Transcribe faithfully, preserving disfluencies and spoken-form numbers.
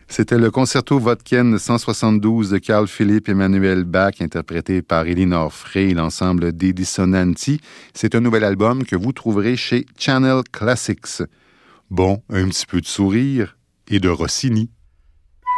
C'était le concerto Vodken cent soixante-douze de Carl Philipp Emanuel Bach, interprété par Elinor Frey et l'ensemble des Dissonanti. C'est un nouvel album que vous trouverez chez Channel Classics. Bon, un petit peu de sourire et de Rossini.